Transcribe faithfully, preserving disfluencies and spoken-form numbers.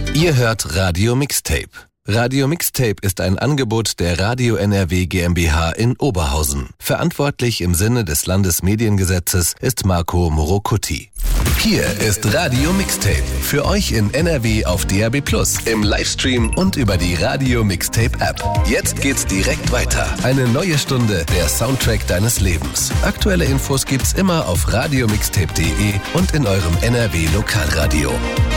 Ihr hört Radio Mixtape. Radio Mixtape ist ein Angebot der Radio N R W GmbH in Oberhausen. Verantwortlich im Sinne des Landesmediengesetzes ist Marco Morocuti. Hier ist Radio Mixtape. Für euch in N R W auf D A B plus, im Livestream und über die Radio Mixtape App. Jetzt geht's direkt weiter. Eine neue Stunde, der Soundtrack deines Lebens. Aktuelle Infos gibt's immer auf radiomixtape punkt de und in eurem N R W Lokalradio.